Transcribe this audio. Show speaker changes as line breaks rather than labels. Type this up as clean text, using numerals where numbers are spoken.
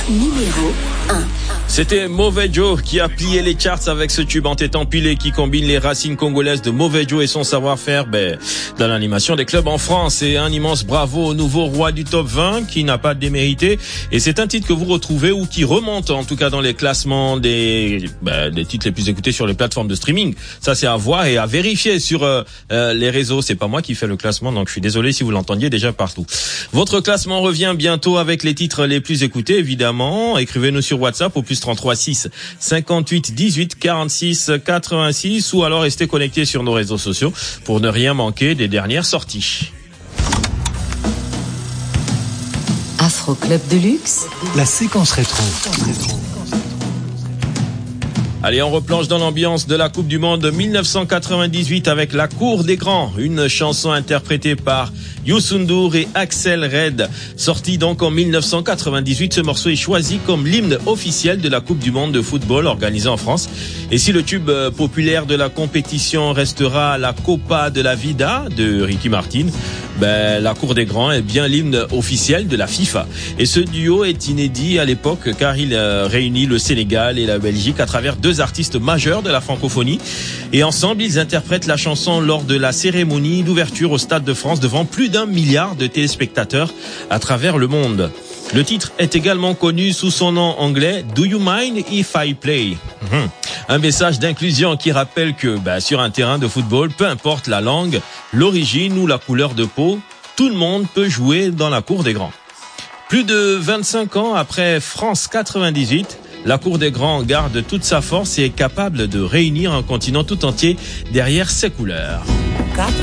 numéro 1.
C'était Mauvais Joe qui a plié les charts avec ce tube en tête empilé qui combine les racines congolaises de Mauvais Joe et son savoir-faire dans l'animation des clubs en France. Et un immense bravo au nouveau roi du top 20 qui n'a pas démérité. Et c'est un titre que vous retrouvez ou qui remonte en tout cas dans les classements des titres les plus écoutés sur les plateformes de streaming. Ça c'est à voir et à vérifier sur les réseaux. C'est pas moi qui fais le classement, donc je suis désolé si vous l'entendiez déjà partout. Votre classement revient bientôt avec les titres les plus écoutés évidemment. Écrivez-nous sur WhatsApp au plus 33 6 58 18 46 86 ou alors restez connectés sur nos réseaux sociaux pour ne rien manquer des dernières sorties.
Afro Club de Luxe,
la séquence rétro.
Allez, on replonge dans l'ambiance de la Coupe du Monde de 1998 avec La Cour des Grands, une chanson interprétée par Youssou N'Dour et Axel Red. Sorti donc en 1998, ce morceau est choisi comme l'hymne officiel de la Coupe du Monde de football organisée en France. Et si le tube populaire de la compétition restera la Copa de la Vida de Ricky Martin, La Cour des Grands est bien l'hymne officiel de la FIFA. Et ce duo est inédit à l'époque car il réunit le Sénégal et la Belgique à travers deux artistes majeurs de la francophonie. Et ensemble, ils interprètent la chanson lors de la cérémonie d'ouverture au Stade de France devant plus d'1 milliard de téléspectateurs à travers le monde. Le titre est également connu sous son nom anglais Do You Mind If I Play? Un message d'inclusion qui rappelle que sur un terrain de football, peu importe la langue, l'origine ou la couleur de peau, tout le monde peut jouer dans la Cour des Grands. Plus de 25 ans après France 98, la Cour des Grands garde toute sa force et est capable de réunir un continent tout entier derrière ses couleurs.